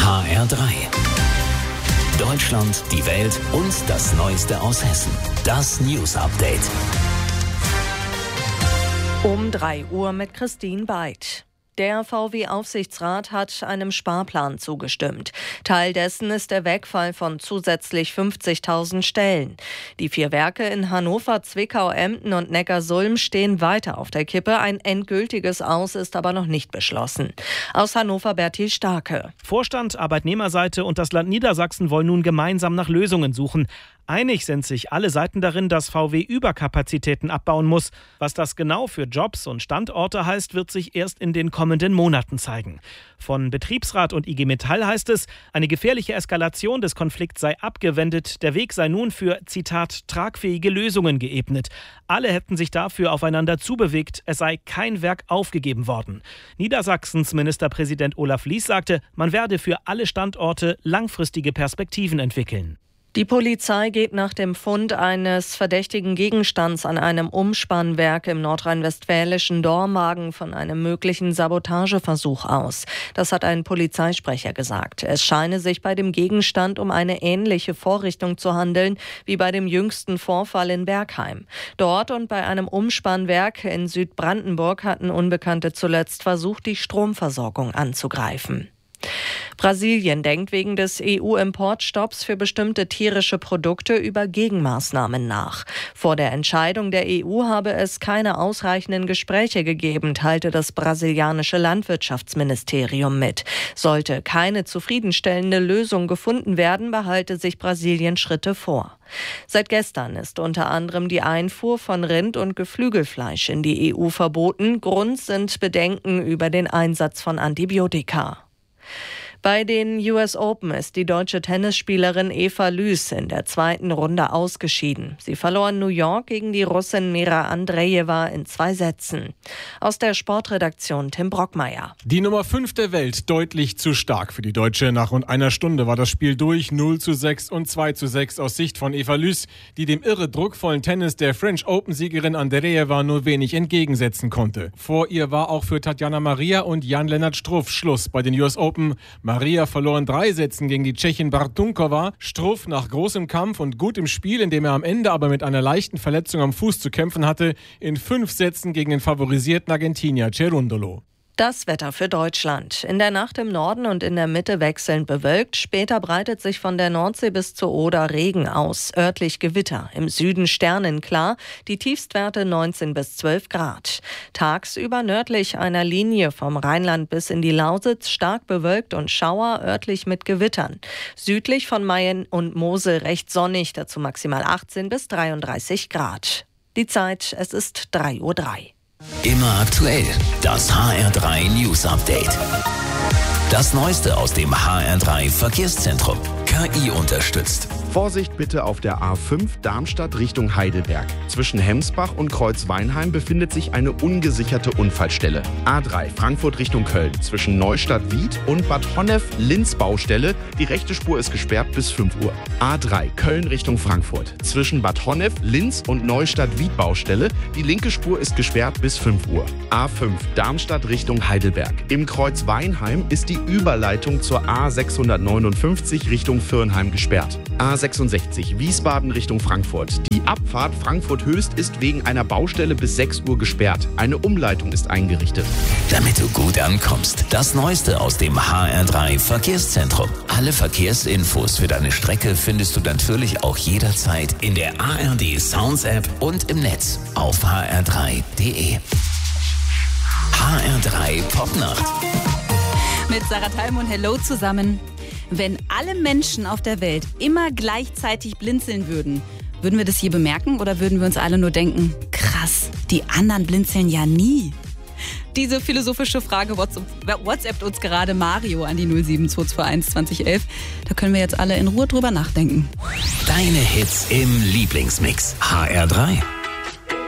HR3. Deutschland, die Welt und das Neueste aus Hessen. Das News Update. Um 3 Uhr mit Christine Beid. Der VW-Aufsichtsrat hat einem Sparplan zugestimmt. Teil dessen ist der Wegfall von zusätzlich 50.000 Stellen. Die 4 Werke in Hannover, Zwickau, Emden und Neckarsulm stehen weiter auf der Kippe. Ein endgültiges Aus ist aber noch nicht beschlossen. Aus Hannover Bertil Starke. Vorstand, Arbeitnehmerseite und das Land Niedersachsen wollen nun gemeinsam nach Lösungen suchen. Einig sind sich alle Seiten darin, dass VW Überkapazitäten abbauen muss. Was das genau für Jobs und Standorte heißt, wird sich erst in den kommenden Monaten zeigen. Von Betriebsrat und IG Metall heißt es, eine gefährliche Eskalation des Konflikts sei abgewendet. Der Weg sei nun für, Zitat, tragfähige Lösungen geebnet. Alle hätten sich dafür aufeinander zubewegt. Es sei kein Werk aufgegeben worden. Niedersachsens Ministerpräsident Olaf Lies sagte, man werde für alle Standorte langfristige Perspektiven entwickeln. Die Polizei geht nach dem Fund eines verdächtigen Gegenstands an einem Umspannwerk im nordrhein-westfälischen Dormagen von einem möglichen Sabotageversuch aus. Das hat ein Polizeisprecher gesagt. Es scheine sich bei dem Gegenstand um eine ähnliche Vorrichtung zu handeln wie bei dem jüngsten Vorfall in Bergheim. Dort und bei einem Umspannwerk in Südbrandenburg hatten Unbekannte zuletzt versucht, die Stromversorgung anzugreifen. Brasilien denkt wegen des EU-Importstopps für bestimmte tierische Produkte über Gegenmaßnahmen nach. Vor der Entscheidung der EU habe es keine ausreichenden Gespräche gegeben, teilte das brasilianische Landwirtschaftsministerium mit. Sollte keine zufriedenstellende Lösung gefunden werden, behalte sich Brasilien Schritte vor. Seit gestern ist unter anderem die Einfuhr von Rind- und Geflügelfleisch in die EU verboten. Grund sind Bedenken über den Einsatz von Antibiotika. Bei den US Open ist die deutsche Tennisspielerin Eva Lüß in der 2. Runde ausgeschieden. Sie verlor in New York gegen die Russin Mira Andrejewa in 2 Sätzen. Aus der Sportredaktion Tim Brockmeier. Die Nummer 5 der Welt deutlich zu stark für die Deutsche. Nach rund einer Stunde war das Spiel durch. 0:6 und 2:6 aus Sicht von Eva Lüß, die dem irre druckvollen Tennis der French Open-Siegerin Andrejewa nur wenig entgegensetzen konnte. Vor ihr war auch für Tatjana Maria und Jan-Lennart Struff Schluss bei den US Open. Maria verlor in 3 Sätzen gegen die Tschechin Bartunkova. Struff nach großem Kampf und gutem Spiel, in dem er am Ende aber mit einer leichten Verletzung am Fuß zu kämpfen hatte, in 5 Sätzen gegen den favorisierten Argentinier Cerundolo. Das Wetter für Deutschland. In der Nacht im Norden und in der Mitte wechselnd bewölkt. Später breitet sich von der Nordsee bis zur Oder Regen aus. Örtlich Gewitter. Im Süden sternenklar. Die Tiefstwerte 19 bis 12 Grad. Tagsüber nördlich einer Linie vom Rheinland bis in die Lausitz stark bewölkt und Schauer, örtlich mit Gewittern. Südlich von Mayen und Mosel recht sonnig. Dazu maximal 18 bis 33 Grad. Die Zeit, es ist 3:03 Uhr. Immer aktuell. Das HR3 News Update. Das Neueste aus dem HR3 Verkehrszentrum. KI unterstützt. Vorsicht bitte auf der A5 Darmstadt Richtung Heidelberg. Zwischen Hemsbach und Kreuzweinheim befindet sich eine ungesicherte Unfallstelle. A3 Frankfurt Richtung Köln. Zwischen Neustadt-Wied und Bad Honnef-Linz Baustelle. Die rechte Spur ist gesperrt bis 5 Uhr. A3 Köln Richtung Frankfurt. Zwischen Bad Honnef, Linz und Neustadt-Wied Baustelle. Die linke Spur ist gesperrt bis 5 Uhr. A5 Darmstadt Richtung Heidelberg. Im Kreuzweinheim ist die Überleitung zur A659 Richtung Firnheim gesperrt. A66 Wiesbaden Richtung Frankfurt. Die Abfahrt Frankfurt-Höchst ist wegen einer Baustelle bis 6 Uhr gesperrt. Eine Umleitung ist eingerichtet. Damit du gut ankommst, das Neueste aus dem HR3 Verkehrszentrum. Alle Verkehrsinfos für deine Strecke findest du natürlich auch jederzeit in der ARD Sounds App und im Netz auf hr3.de. HR3 Popnacht. Mit Sarah Thalm und Hello zusammen. Wenn alle Menschen auf der Welt immer gleichzeitig blinzeln würden, würden wir das je bemerken oder würden wir uns alle nur denken, krass, die anderen blinzeln ja nie? Diese philosophische Frage WhatsAppt uns gerade Mario an die 07221 2011. Da können wir jetzt alle in Ruhe drüber nachdenken. Deine Hits im Lieblingsmix. HR3.